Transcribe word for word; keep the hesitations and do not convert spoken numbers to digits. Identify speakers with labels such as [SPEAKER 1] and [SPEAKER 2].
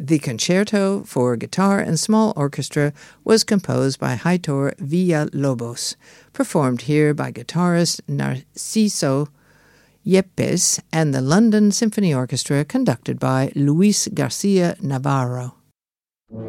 [SPEAKER 1] The concerto for guitar and small orchestra was composed by Heitor Villalobos, performed here by guitarist Narciso Yepes and the London Symphony Orchestra, conducted by Luis Garcia Navarro.